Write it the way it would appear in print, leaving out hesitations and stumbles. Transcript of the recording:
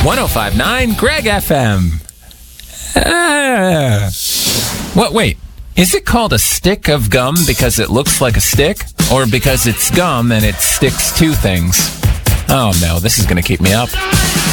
105.9 Greg FM. What? Wait. Is it called a stick of gum because it looks like a stick? Or because it's gum and it sticks to things? Oh no, this is going to keep me up.